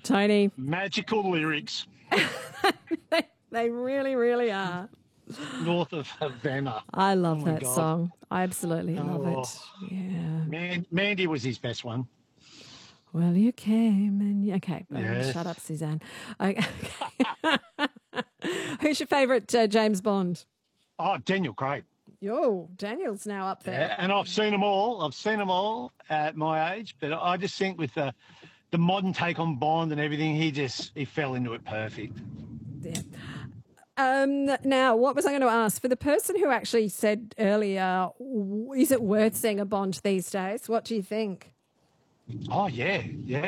Tony. Magical lyrics. They really, really are. North of Havana. I love my that God. song. I absolutely love Oh. it. Yeah. Mandy was his best one. Well, you came and okay. Yes. Shut up, Suzanne. Okay. Who's your favourite James Bond? Oh, Daniel Craig. Yo, Daniel's now up there. Yeah, and I've seen them all. I've seen them all at my age, but I just think with the modern take on Bond and everything, he fell into it perfect. Yeah. Now, what was I going to ask? For the person who actually said earlier, is it worth seeing a Bond these days? What do you think? Oh, yeah.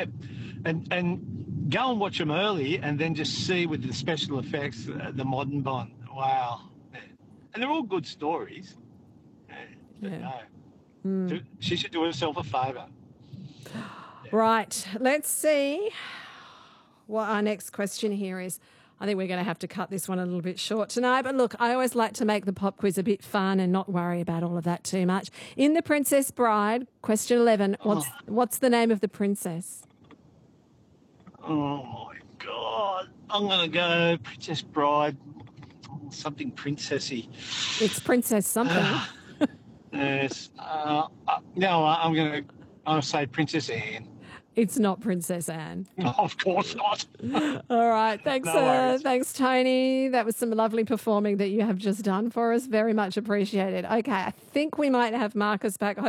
And go and watch them early and then just see with the special effects, the modern Bond. Wow. Yeah. And they're all good stories. Yeah. No. She should do herself a favour. Yeah. Right. Let's see what our next question here is. I think we're going to have to cut this one a little bit short tonight. But look, I always like to make the pop quiz a bit fun and not worry about all of that too much. In The Princess Bride, question 11, what's the name of the princess? Oh, my God. I'm going to go Princess Bride, something princessy. It's Princess something. Yes. No, I'll say Princess Anne. It's not Princess Anne. No, of course not. All right. Thanks, No thanks, Tony. That was some lovely performing that you have just done for us. Very much appreciated. Okay, I think we might have Marcus back.